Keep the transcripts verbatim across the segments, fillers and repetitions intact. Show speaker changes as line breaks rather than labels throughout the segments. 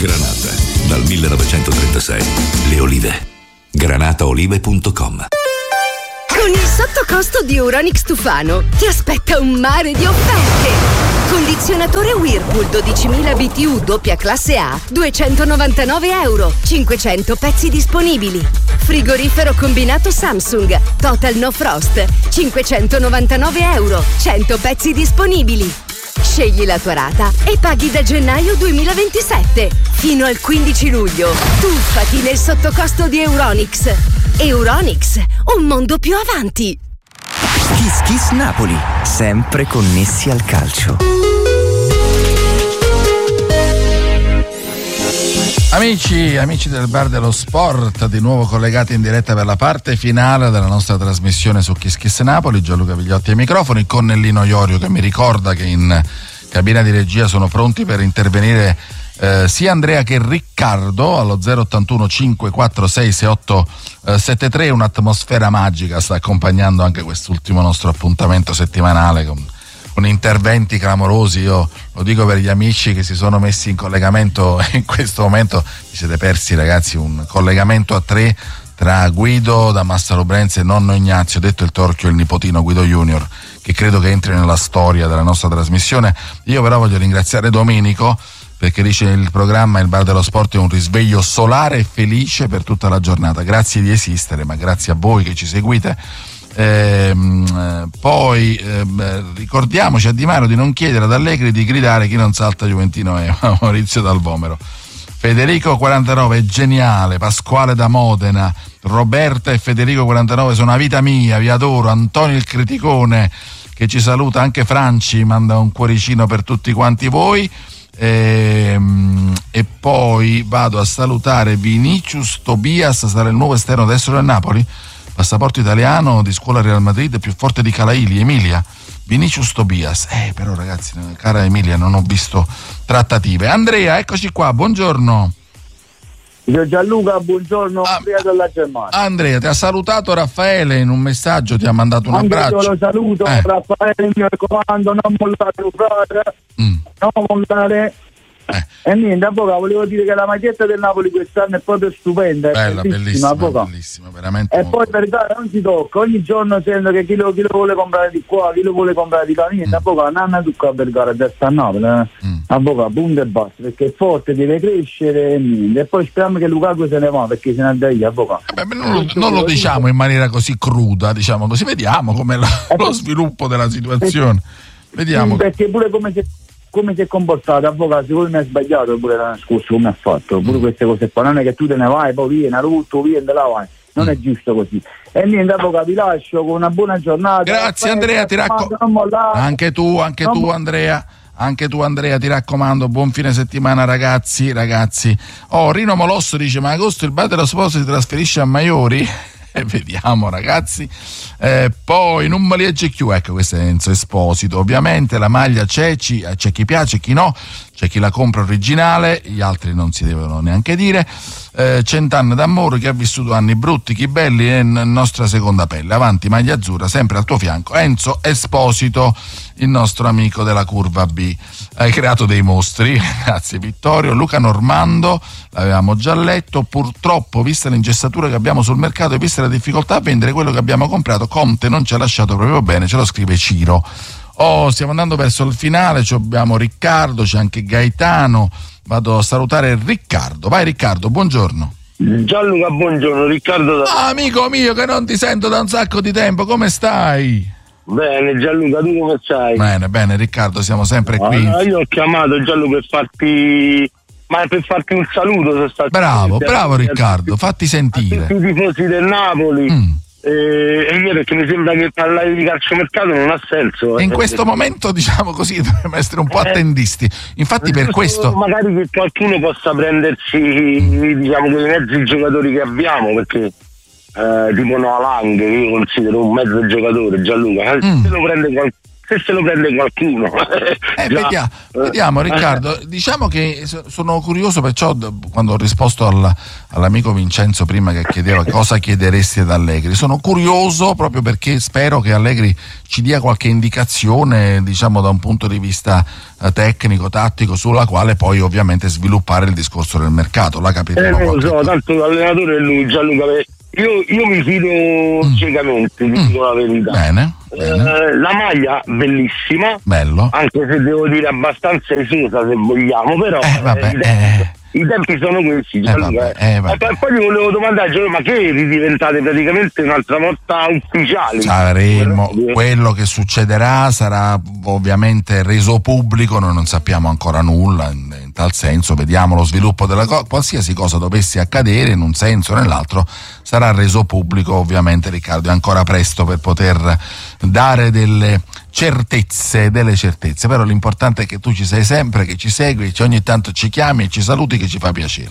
Granata, dal millenovecentotrentasei. Le olive. granataolive punto com.
Con il sottocosto di Euronics Tufano ti aspetta un mare di offerte. Condizionatore Whirlpool dodicimila B T U doppia classe A, duecentonovantanove euro, cinquecento pezzi disponibili. Frigorifero combinato Samsung Total No Frost, cinquecentonovantanove euro, cento pezzi disponibili. Scegli la tua rata e paghi da gennaio duemilaventisette. Fino al quindici luglio. Tuffati nel sottocosto di Euronics. Euronics, un mondo più avanti.
Kiss Kiss Napoli, sempre connessi al calcio.
Amici, amici del Bar dello Sport, di nuovo collegati in diretta per la parte finale della nostra trasmissione su Kiss Kiss Napoli. Gianluca Vigliotti ai microfoni, con Nellino Iorio che mi ricorda che in cabina di regia sono pronti per intervenire eh, sia Andrea che Riccardo allo zero ottantuno cinque quattro sei sei otto sette tre. Un'atmosfera magica sta accompagnando anche quest'ultimo nostro appuntamento settimanale con, con interventi clamorosi. Io lo dico per gli amici che si sono messi in collegamento in questo momento. Vi siete persi, ragazzi, un collegamento a tre tra Guido da Massaro Brenzi e nonno Ignazio, detto il Torchio, e il nipotino Guido Junior, che credo che entri nella storia della nostra trasmissione. Io però voglio ringraziare Domenico, perché dice il programma Il Bar dello Sport è un risveglio solare e felice per tutta la giornata. Grazie di esistere, ma grazie a voi che ci seguite. Ehm, poi ehm, ricordiamoci a Di Mario di non chiedere ad Allegri di gridare chi non salta Juventino è Maurizio Dal Vomero. Federico quarantanove è geniale. Pasquale da Modena, Roberta e Federico quarantanove sono una vita mia, vi adoro. Antonio il Criticone che ci saluta, anche Franci manda un cuoricino per tutti quanti voi. E, e poi vado a salutare Vinicius Tobias, sarà il nuovo esterno destro del Napoli, passaporto italiano, di scuola Real Madrid, più forte di Calaili. Emilia, Vinicius Tobias. Eh però ragazzi, cara Emilia, non ho visto trattative. Andrea, eccoci qua, buongiorno.
Gianluca, buongiorno,
ah,
Andrea della Germania.
Andrea, ti ha salutato Raffaele in un messaggio, ti ha mandato un
Anche
abbraccio.
Io lo saluto,
eh.
Raffaele, il mio comando, non mollare, frate, mm. non mollare.
Eh.
E niente, avvocato, volevo dire che la maglietta del Napoli quest'anno è proprio stupenda,
bella,
è
bellissima,
bellissima,
bellissima, veramente.
E
molto.
poi per carità non si tocca, ogni giorno sento che chi lo, chi lo vuole comprare di qua, chi lo vuole comprare di là, niente, mm. avvocato, non hanno tocca per gara a destra a Napoli, eh. mm. avvocato, punto e basta, perché è forte, deve crescere e niente. E poi speriamo che Lukaku se ne va, perché se ne andrà io, avvocato.
Eh beh, non lo, non lo diciamo in maniera così cruda, diciamo così, vediamo com'è lo, lo sviluppo della situazione. Vediamo.
Sì, perché pure come si come si è comportato, avvocato, secondo me ha sbagliato pure l'anno scorso, come ha fatto, pure mm. queste cose qua, non è che tu te ne vai, poi vieni, tutto, vieni, là vai, non mm. è giusto così. E niente, avvocato, vi lascio con una buona giornata.
Grazie Andrea, ti raccomando, anche tu, anche non tu Andrea, anche tu Andrea, ti raccomando, buon fine settimana ragazzi, ragazzi. Oh, Rino Molosso dice, ma agosto il Bar dello Sport si trasferisce a Maiori? E vediamo ragazzi. Eh, poi non me li legge più, ecco, questo è Enzo Esposito. Ovviamente la maglia c'è, ci, c'è chi piace, chi no, c'è chi la compra originale, gli altri non si devono neanche dire. Eh, Cent'anni d'amore, chi ha vissuto anni brutti, chi belli, è n- nostra seconda pelle. Avanti maglia azzurra, sempre al tuo fianco Enzo Esposito, il nostro amico della curva B. Hai creato dei mostri, grazie Vittorio. Luca Normando, l'avevamo già letto. Purtroppo, vista l'ingessatura che abbiamo sul mercato e vista la difficoltà a vendere quello che abbiamo comprato, Conte non ci ha lasciato proprio bene, ce lo scrive Ciro. Oh, stiamo andando verso il finale, ci abbiamo Riccardo, c'è anche Gaetano. Vado a salutare Riccardo. Vai Riccardo, buongiorno.
Gianluca, buongiorno, Riccardo da...
Ah, amico mio che non ti sento da un sacco di tempo, come stai?
Bene Gianluca, tu come stai?
Bene, bene Riccardo, siamo sempre qui.
Ah, io ho chiamato Gianluca per farti... ma per farti un saluto. Sono stato
bravo, bravo Riccardo, fatti sentire.
A tutti i tifosi del Napoli. Mm. E eh, io perché mi sembra che parlare di calciomercato non ha senso.
E in
eh,
questo
perché...
momento, diciamo così, dobbiamo essere un po' eh, attendisti. Infatti per questo...
Magari che qualcuno possa prendersi, diciamo, quei mezzi giocatori che abbiamo, perché eh, tipo Noah Lang, che io considero un mezzo giocatore, Gianluca, mm. se lo prende qual-
se se lo prende qualcuno.
Eh, vediamo, vediamo Riccardo, diciamo che sono curioso, perciò quando ho risposto al, all'amico Vincenzo prima che chiedeva cosa chiederesti ad Allegri, sono curioso proprio perché spero che Allegri ci dia qualche indicazione, diciamo da un punto di vista eh, tecnico, tattico, sulla quale poi ovviamente sviluppare il discorso del mercato. La capiremo.
Eh, non lo so, tanto l'allenatore è lui, Gianluca. Io, io mi fido mm. ciecamente, ti
mm.
dico la verità.
Bene, bene.
Eh, la maglia bellissima,
bello,
anche se devo dire abbastanza esosa se vogliamo, però
eh, vabbè,
eh,
eh.
i tempi sono questi.
Eh, vabbè, eh, vabbè.
E poi ti volevo domandare, ma che ridiventate praticamente un'altra volta ufficiali?
Saremo, quello che succederà sarà ovviamente reso pubblico, noi non sappiamo ancora nulla in, in tal senso, vediamo lo sviluppo della cosa, qualsiasi cosa dovesse accadere in un senso o nell'altro sarà reso pubblico, ovviamente Riccardo, è ancora presto per poter dare delle certezze, delle certezze, però l'importante è che tu ci sei sempre, che ci segui, che ogni tanto ci chiami e ci saluti, che ci fa piacere.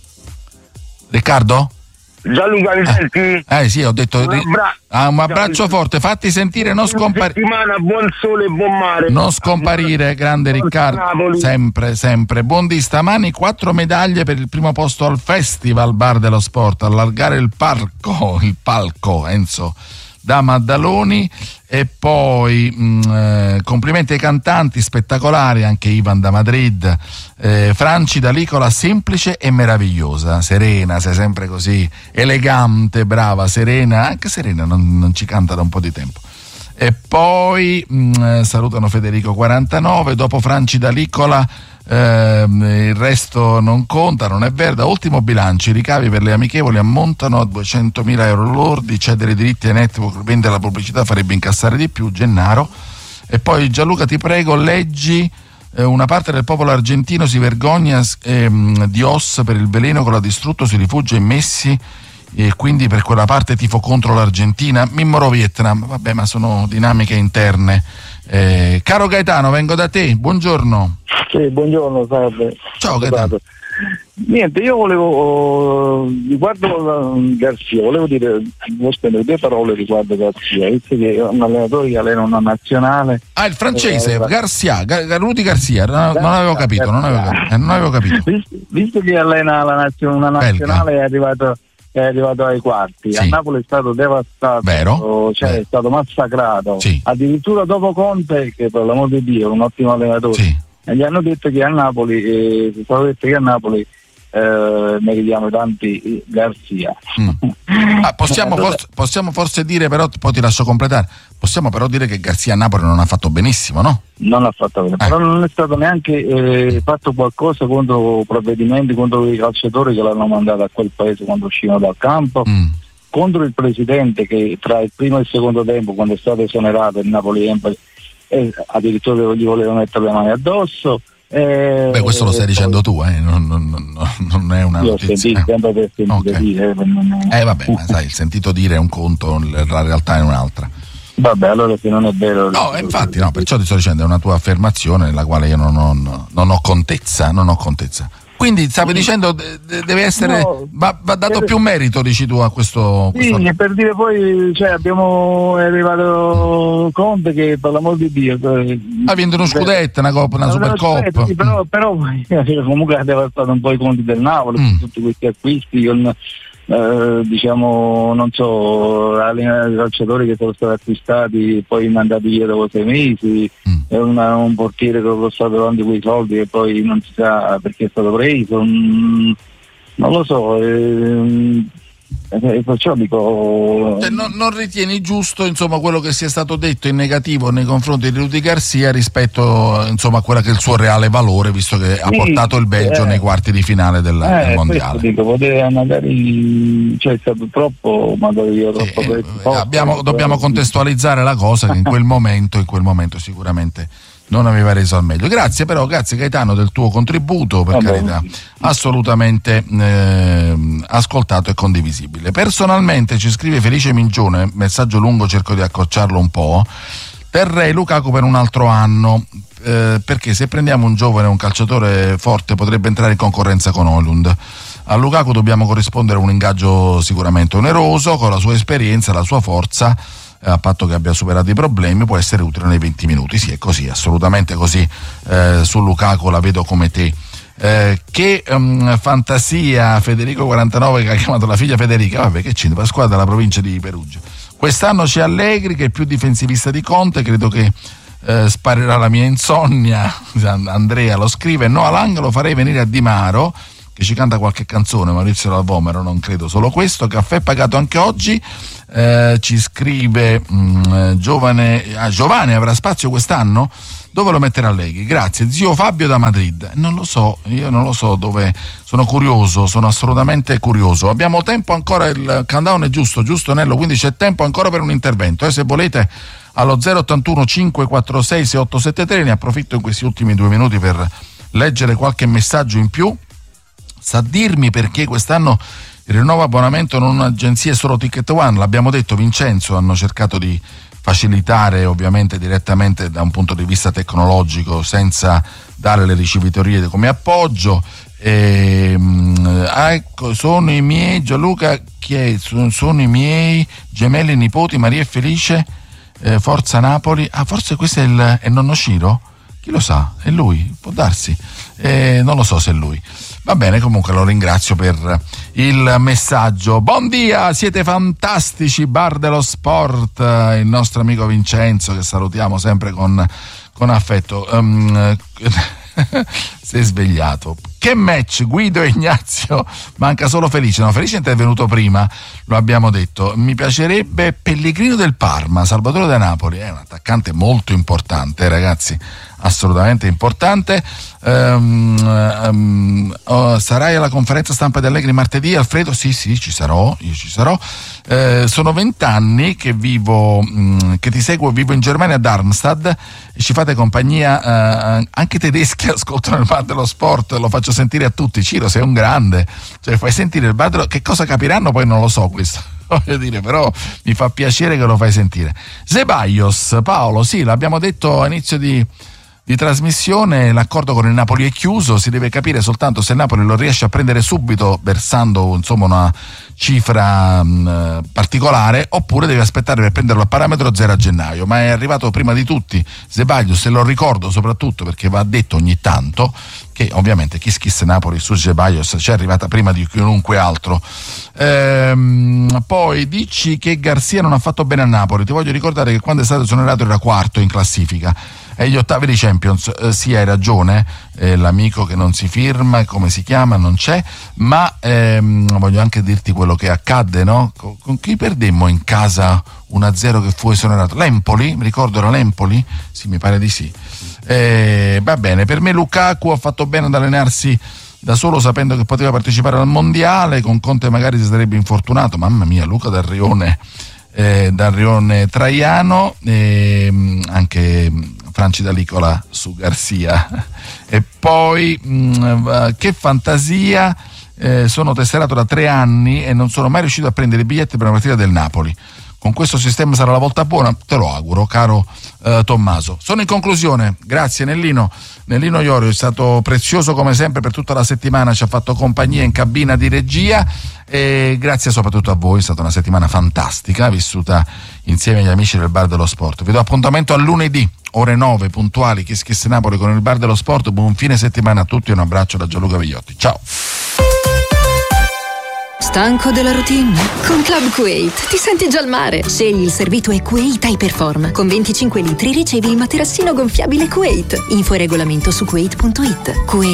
Riccardo?
Gianluca, mi senti?
Eh, eh sì, ho detto
un, abbra-
ah, un abbraccio forte, fatti sentire, non scomparire.
Buon sole e buon mare.
Non scomparire, grande Riccardo. Sempre, sempre. Buon di stamani, quattro medaglie per il primo posto al Festival Bar dello Sport, allargare il parco, il palco, Enzo da Maddaloni. E poi mh, eh, complimenti ai cantanti, spettacolari, anche Ivan da Madrid, eh, Franci da Licola, semplice e meravigliosa. Serena, sei sempre così elegante, brava. Serena, anche Serena non, non ci canta da un po' di tempo. E poi mh, salutano Federico quarantanove, dopo Franci da Licola eh, il resto non conta, non è vero. Da ultimo bilancio i ricavi per le amichevoli ammontano a duecentomila euro lordi, cedere i diritti ai network, vendere la pubblicità farebbe incassare di più. Gennaro. E poi Gianluca, ti prego, leggi eh, una parte del popolo argentino si vergogna ehm, di Oss per il veleno che l'ha distrutto, si rifugia in Messi e quindi per quella parte tifo contro l'Argentina. Mimmoro Vietnam, vabbè, ma sono dinamiche interne. Eh, caro Gaetano, vengo da te, buongiorno.
Sì, buongiorno, salve.
Ciao Gaetano.
Niente, io volevo, riguardo Garzia, volevo dire, volevo spendere due parole riguardo Garzia, visto che è un allenatore che allena una nazionale.
Ah, il francese,
eh,
Garcia, Gar- Rudy Garcia, non, non avevo capito, non avevo, eh, non avevo capito.
Visto, visto che allena la nazio- una nazionale Belga. è arrivato è arrivato ai quarti, sì. A Napoli è stato devastato,
vero?
Cioè
Vero.
è stato massacrato,
sì.
Addirittura dopo Conte, che per l'amor di Dio è un ottimo allenatore,
sì.
E gli hanno detto che a Napoli eh, si stava detto che a Napoli eh, meritiamo tanti Garzia.
Mm. Ah, possiamo, forse, possiamo forse dire, però poi ti lascio completare, possiamo però dire che Garzia a Napoli non ha fatto benissimo, no?
Non ha fatto bene, eh. Però non è stato neanche eh, fatto qualcosa contro provvedimenti contro i calciatori che l'hanno mandato a quel paese quando uscivano dal campo, mm. contro il presidente che tra il primo e il secondo tempo, quando è stato esonerato il Napoli-Empoli, eh, addirittura gli voleva mettere le mani addosso. Eh,
Beh, questo lo stai dicendo tu, eh? non, non, non, non è una
io
notizia.
Ho sempre per sentito
okay.
dire. Non è...
Eh vabbè, ma sai, il sentito dire è un conto, la realtà è un'altra.
Vabbè, allora se non è vero.
No, infatti, no, perciò ti sto dicendo, è una tua affermazione nella quale io non ho, non ho contezza, non ho contezza. Quindi stavi dicendo de- deve essere
no,
va, va dato deve... più merito, dici tu, a questo,
sì,
questo...
per dire poi, cioè abbiamo è arrivato Conte che per l'amor di Dio
ha vinto uno scudetto, una coppa, una Supercoppa.
Sì, però, però comunque ha devastato un po' i conti del Napoli, mm. tutti questi acquisti con eh, diciamo non so la linea dei calciatori che sono stati acquistati poi mandati via dopo sei mesi, mm. è una, un portiere che è costato tanti quei soldi e poi non si sa perché è stato preso, mm, non lo so, eh, e perciò dico
cioè, non, non ritieni giusto insomma quello che sia stato detto in negativo nei confronti di Rudy Garcia rispetto insomma a quella che è il suo reale valore, visto che sì, ha portato il Belgio eh, nei quarti di finale del,
eh,
del mondiale.
Dico, poteva magari cioè è stato troppo magari io troppo
eh,
preso,
abbiamo,
poco,
dobbiamo contestualizzare la cosa che in quel momento in quel momento sicuramente non aveva reso al meglio. Grazie però, grazie Gaetano del tuo contributo, per Vabbè. carità, assolutamente eh, ascoltato e condivisibile. Personalmente, ci scrive Felice Mingione, messaggio lungo, cerco di accorciarlo un po', terrei Lukaku per un altro anno, eh, perché se prendiamo un giovane, un calciatore forte, potrebbe entrare in concorrenza con Højlund. A Lukaku dobbiamo corrispondere un ingaggio sicuramente oneroso, con la sua esperienza, la sua forza, a patto che abbia superato i problemi, può essere utile nei venti minuti. Sì, è così, assolutamente così. Eh, su Lukaku la vedo come te. Eh, che um, fantasia, Federico quarantanove che ha chiamato la figlia Federica, vabbè, che c'è, la squadra della provincia di Perugia. Quest'anno c'è Allegri che è più difensivista di Conte, credo che eh, sparerà la mia insonnia. Andrea lo scrive. No, all'angolo farei venire a Di Maro che ci canta qualche canzone, Maurizio Lavomero, non credo solo questo. Caffè pagato anche oggi. Eh, ci scrive mh, giovane ah, Giovanni avrà spazio quest'anno? Dove lo metterà Allegri? Grazie. Zio Fabio da Madrid. Non lo so, io non lo so dove. Sono curioso, sono assolutamente curioso. Abbiamo tempo ancora, il countdown è giusto, giusto Nello, quindi c'è tempo ancora per un intervento. E eh, se volete allo zero ottantuno cinquecentoquarantasei sessantottosettantatré, ne approfitto in questi ultimi due minuti per leggere qualche messaggio in più. Sa dirmi perché quest'anno il rinnovo abbonamento non un'agenzia, solo Ticket One? L'abbiamo detto, Vincenzo, hanno cercato di facilitare ovviamente direttamente da un punto di vista tecnologico senza dare le ricevitorie come appoggio. E, mh, ecco, sono i miei, Gianluca, chi è? Sono, sono i miei gemelli nipoti Maria e Felice, eh, Forza Napoli. Ah, forse questo è il è nonno Ciro? Chi lo sa? È lui? Può darsi, eh, non lo so se è lui. Va bene, comunque lo ringrazio per il messaggio. Buon dia, siete fantastici, Bar dello Sport, il nostro amico Vincenzo che salutiamo sempre con, con affetto. Um, sei svegliato. Che match, Guido e Ignazio, manca solo Felice. No, Felice è intervenuto prima, lo abbiamo detto. Mi piacerebbe Pellegrino del Parma, Salvatore da Napoli, è un attaccante molto importante, ragazzi, assolutamente importante. Um, um, oh, sarai alla conferenza stampa di Allegri martedì, Alfredo? Sì, sì, ci sarò, io ci sarò. Eh, sono vent'anni che vivo, mh, che ti seguo, vivo in Germania a Darmstadt e ci fate compagnia, eh, anche tedeschi ascoltano il Bar dello Sport, lo faccio sentire a tutti. Ciro, sei un grande, cioè fai sentire il Bar dello... che cosa capiranno poi non lo so questo, voglio dire, però mi fa piacere che lo fai sentire. Zeballos, Paolo, sì, l'abbiamo detto a inizio di di trasmissione, l'accordo con il Napoli è chiuso, si deve capire soltanto se il Napoli lo riesce a prendere subito versando insomma una cifra mh, particolare, oppure deve aspettare per prenderlo a parametro zero a gennaio. Ma è arrivato prima di tutti Zeballos, se lo ricordo soprattutto perché va detto ogni tanto che ovviamente Kiss Kiss Napoli su Zeballos ci è arrivata prima di chiunque altro. Ehm, poi dici che Garcia non ha fatto bene a Napoli, ti voglio ricordare che quando è stato esonerato era quarto in classifica e gli ottavi di Champions. Eh, sì, hai ragione, eh, l'amico che non si firma, come si chiama, non c'è, ma ehm, voglio anche dirti quello che accadde, no? Con, con chi perdemmo in casa uno a zero che fu esonerato? L'Empoli, mi ricordo era l'Empoli? Sì, mi pare di sì. Eh, va bene, per me Lukaku ha fatto bene ad allenarsi da solo sapendo che poteva partecipare al mondiale, con Conte magari si sarebbe infortunato. Mamma mia, Luca Dal Rione, eh, Dal Rione Traiano, eh, anche Franci D'Alicola su Garcia. E poi mh, che fantasia, eh, sono tesserato da tre anni e non sono mai riuscito a prendere i biglietti per una partita del Napoli. Con questo sistema sarà la volta buona, te lo auguro, caro eh, Tommaso. Sono in conclusione, grazie Nellino, Nellino Iorio è stato prezioso come sempre per tutta la settimana, ci ha fatto compagnia in cabina di regia e grazie soprattutto a voi, è stata una settimana fantastica, vissuta insieme agli amici del Bar dello Sport. Vi do appuntamento a lunedì, ore nove, puntuali, Kiss Kiss Napoli con il Bar dello Sport. Buon fine settimana a tutti e un abbraccio da Gianluca Vigliotti. Ciao!
Stanco della routine? Con Club Kuwait ti senti già al mare. Scegli il servito e Kuwait Hyperform. Con venticinque litri ricevi il materassino gonfiabile Kuwait. Info e regolamento su kuwait punto it. Kuwait